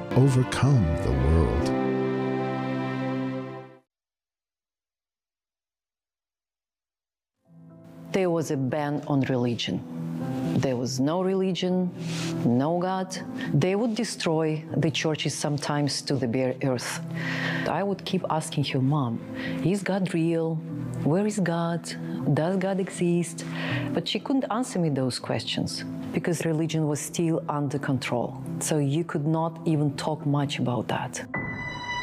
overcome the world. There was a ban on religion. There was no religion, no God. They would destroy the churches sometimes to the bare earth. I would keep asking her, Mom, is God real? Where is God? Does God exist? But she couldn't answer me those questions because religion was still under control. So you could not even talk much about that.